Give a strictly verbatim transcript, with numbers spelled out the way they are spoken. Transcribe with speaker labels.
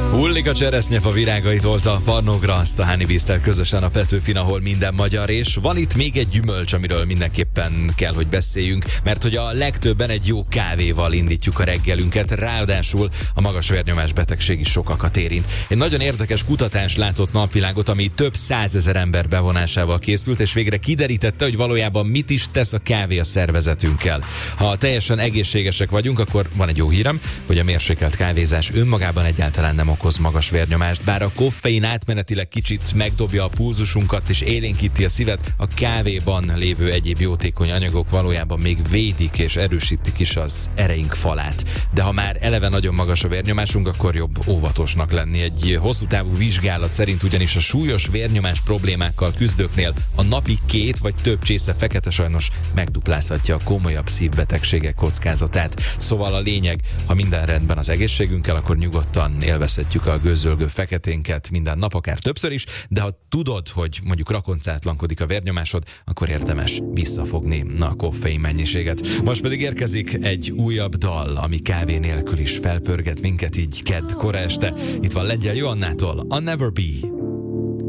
Speaker 1: Hullik a cseresznyefa virágaitól a Parnogra, azt a Honeybeast-tel közösen a Petőfin, ahol minden magyar, és van itt még egy gyümölcs, amiről mindenképpen kell, hogy beszéljünk, mert hogy a legtöbben egy jó kávéval indítjuk a reggelünket, ráadásul a magas vérnyomás betegség is sokakat érint. Egy nagyon érdekes kutatás látott napvilágot, ami több százezer ember bevonásával készült, és végre kiderítette, hogy valójában mit is tesz a kávé a szervezetünkkel. Ha teljesen egészségesek vagyunk, akkor van egy jó hírem, hogy a mérsékelt kávézás önmagában egyáltalán nem okoz magas vérnyomást, bár a koffein átmenetileg kicsit megdobja a pulzusunkat és élénkíti a szívet, a kávéban lévő egyéb jótékony anyagok valójában még védik és erősítik is az ereink falát. De ha már eleve nagyon magas a vérnyomásunk, akkor jobb óvatosnak lenni. Egy hosszú távú vizsgálat szerint ugyanis a súlyos vérnyomás problémákkal küzdőknél a napi két vagy több csésze fekete sajnos megduplázhatja a komolyabb szívbetegségek kockázatát. Szóval a lényeg, ha minden rendben az egészségünkkel, akkor nyugodtan élvezhetjük a gőzölgő feketénket minden nap, akár többször is, de ha tudod, hogy mondjuk rakoncátlankodik a vérnyomásod, akkor érdemes visszafogni a koffein mennyiséget. Most pedig érkezik egy újabb dal, ami kávé nélkül is felpörget minket így kedd kora este. Itt van Lengyel Joannától a Never Be.